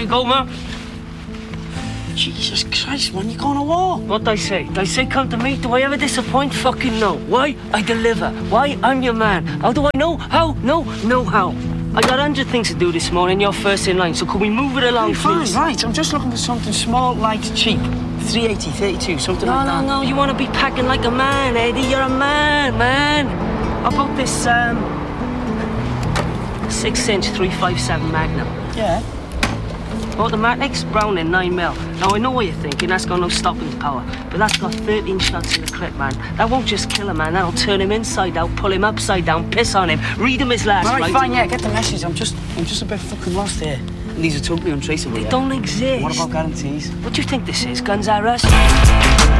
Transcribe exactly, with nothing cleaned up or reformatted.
you go, man. Jesus Christ, man, you're going to war. What'd I say? Did I say come to me? Do I ever disappoint? Fucking no. Why? I deliver. Why? I'm your man. How do I know? How? No, no how. I got a hundred things to do this morning. You're first in line, so could we move it along, Hey, fine, please? right. I'm just looking for something small, light, cheap. three eighty, thirty-two, something No, like no, that. no. You want to be packing like a man, Eddie. You're a man, man. How about this, um... six-inch three fifty-seven Magnum? Yeah. Automatics, Browning, nine mil. Now, I know what you're thinking, that's got no stopping power. But that's got thirteen shots in the clip, man. That won't just kill him, man. That'll turn him inside out, pull him upside down, piss on him, read him his last, All right, right? fine, yeah, get the message. I'm just, I'm just a bit fucking lost here. And these are totally untraceable, They yeah? don't exist. What about guarantees? What do you think this is, Guns R Us?